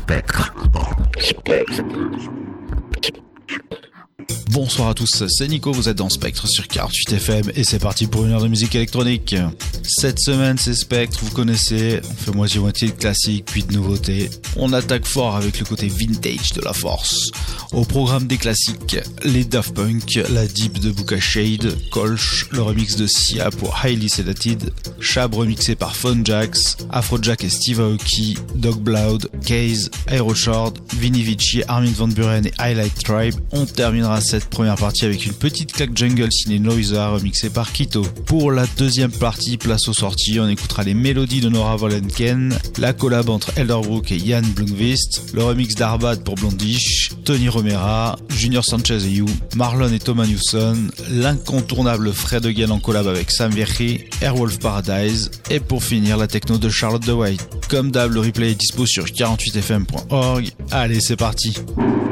Spectre. Bonsoir à tous, c'est Nico, vous êtes dans Spectre sur 48 FM et c'est parti pour une heure de musique électronique. Cette semaine c'est Spectre, vous connaissez, on fait moitié-moitié de classiques puis de nouveautés. On attaque fort avec le côté vintage de la force. Au programme des classiques, les Daft Punk, la Deep de Buka Shade, Kolsch, le remix de Sia pour Highly Sedated, Shab remixé par Phonejax, Afrojack et Steve Aoki, Dog Blood, Case, Aeroshard, Vinny Vici, Armin van Buren et Highlight Tribe. On terminera cette première partie avec une petite claque jungle signée Noisa remixée par Kito. Pour la deuxième partie, place aux sorties, on écoutera les mélodies de Nora Volenken, la collab entre Elderbrook et Jan Blomqvist, le remix d'Arbad pour Blondish, Tony Romera, Junior Sanchez et You, Marlon et Thomas Newson, l'incontournable Fred Again en collab avec Sam Verri, Airwolf Paradise, et pour finir la techno de Charlotte de White. Comme d'hab, le replay est dispo sur 48fm.org. Allez, c'est parti.